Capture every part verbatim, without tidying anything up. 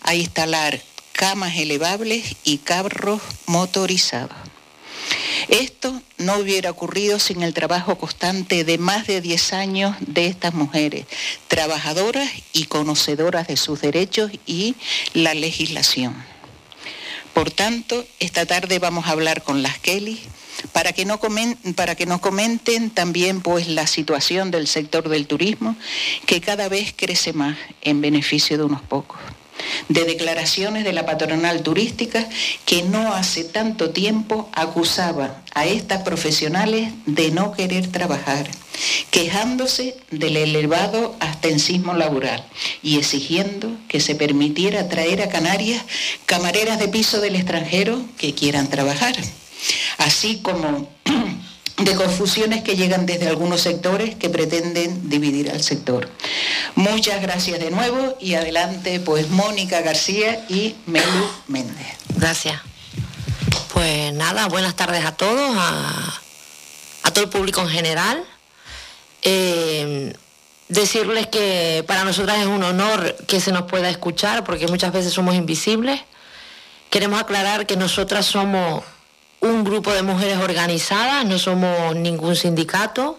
a instalar camas elevables y carros motorizados. Esto no hubiera ocurrido sin el trabajo constante de más de diez años de estas mujeres, trabajadoras y conocedoras de sus derechos y la legislación. Por tanto, esta tarde vamos a hablar con las Kelly para que, no comen, para que nos comenten también pues, la situación del sector del turismo, que cada vez crece más en beneficio de unos pocos. De declaraciones de la patronal turística que no hace tanto tiempo acusaba a estas profesionales de no querer trabajar, quejándose del elevado abstencismo laboral y exigiendo que se permitiera traer a Canarias camareras de piso del extranjero que quieran trabajar, así como de confusiones que llegan desde algunos sectores que pretenden dividir al sector. Muchas gracias de nuevo y adelante pues Mónica García y Melu Méndez. Gracias. Pues nada, buenas tardes a todos, a, a todo el público en general. Eh, decirles que para nosotras es un honor que se nos pueda escuchar porque muchas veces somos invisibles. Queremos aclarar que nosotras somos un grupo de mujeres organizadas, no somos ningún sindicato,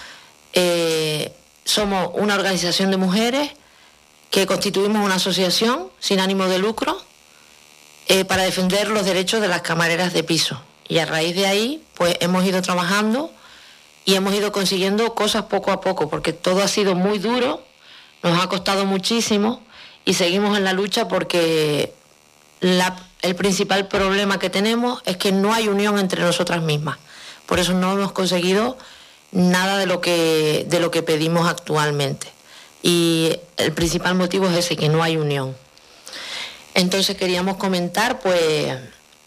eh, somos una organización de mujeres que constituimos una asociación sin ánimo de lucro eh, para defender los derechos de las camareras de piso. Y a raíz de ahí, pues hemos ido trabajando y hemos ido consiguiendo cosas poco a poco, porque todo ha sido muy duro, nos ha costado muchísimo y seguimos en la lucha porque la El principal problema que tenemos es que no hay unión entre nosotras mismas. Por eso no hemos conseguido nada de lo que, de lo que pedimos actualmente. Y el principal motivo es ese, que no hay unión. Entonces queríamos comentar, pues,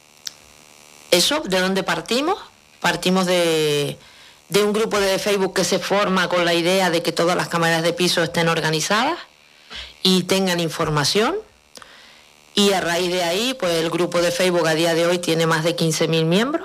eso, de dónde partimos. Partimos de, de un grupo de Facebook que se forma con la idea de que todas las cámaras de piso estén organizadas y tengan información. Y a raíz de ahí, pues el grupo de Facebook a día de hoy tiene más de quince mil miembros,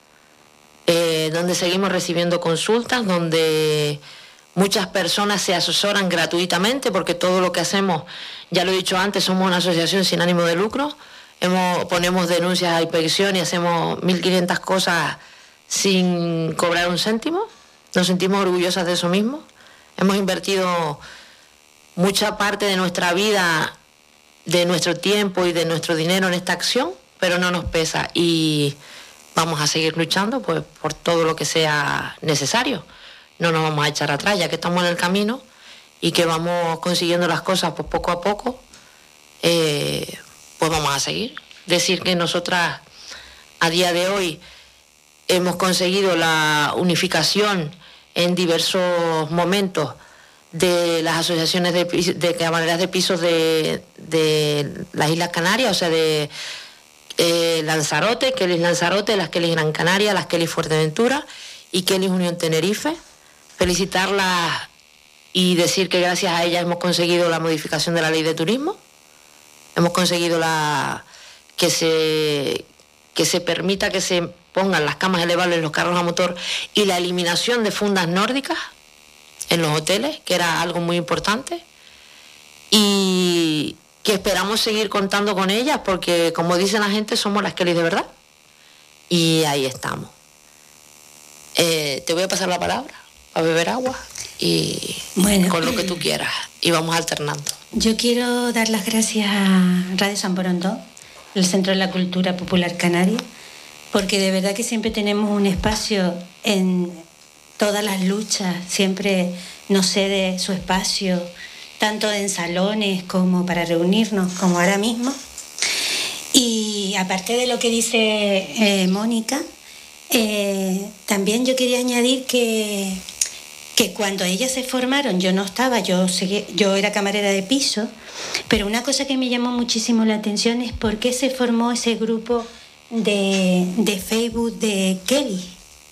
eh, donde seguimos recibiendo consultas, donde muchas personas se asesoran gratuitamente, porque todo lo que hacemos, ya lo he dicho antes, somos una asociación sin ánimo de lucro, hemos, ponemos denuncias a inspección y hacemos mil quinientas cosas sin cobrar un céntimo, nos sentimos orgullosas de eso mismo, hemos invertido mucha parte de nuestra vida, de nuestro tiempo y de nuestro dinero en esta acción, pero no nos pesa y vamos a seguir luchando pues, por todo lo que sea necesario. No nos vamos a echar atrás, ya que estamos en el camino y que vamos consiguiendo las cosas pues, poco a poco, eh, pues vamos a seguir. Decir que nosotras a día de hoy hemos conseguido la unificación en diversos momentos de las asociaciones de, de camareras de pisos de, de las Islas Canarias, o sea, de eh, Lanzarote, Kelly Lanzarote, las Kelly Gran Canaria, las Kelly Fuerteventura y Kelly Unión Tenerife. Felicitarlas y decir que gracias a ellas hemos conseguido la modificación de la ley de turismo, hemos conseguido la que se, que se permita que se pongan las camas elevables en los carros a motor y la eliminación de fundas nórdicas en los hoteles, que era algo muy importante, y que esperamos seguir contando con ellas porque, como dice la gente, somos las Kelly de verdad y ahí estamos. Eh, te voy a pasar la palabra a beber agua y bueno, con lo que tú quieras y vamos alternando. Yo quiero dar las gracias a Radio San Borondón, el Centro de la Cultura Popular Canaria, porque de verdad que siempre tenemos un espacio en todas las luchas, siempre nos cede su espacio, tanto en salones como para reunirnos, como ahora mismo. Y aparte de lo que dice eh, Mónica, eh, también yo quería añadir que, que cuando ellas se formaron, yo no estaba, yo, seguí, yo era camarera de piso, pero una cosa que me llamó muchísimo la atención es por qué se formó ese grupo de, de Facebook de Kelly.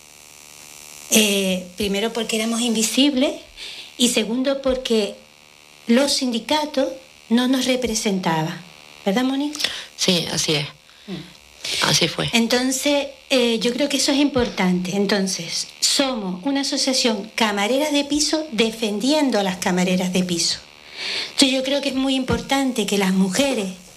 Eh, primero porque éramos invisibles y segundo porque los sindicatos no nos representaban, ¿verdad, Mónica? Sí, así es. Mm. Así fue. Entonces, eh, yo creo que eso es importante. Entonces, somos una asociación camareras de piso defendiendo a las camareras de piso. Entonces, yo creo que es muy importante que las mujeres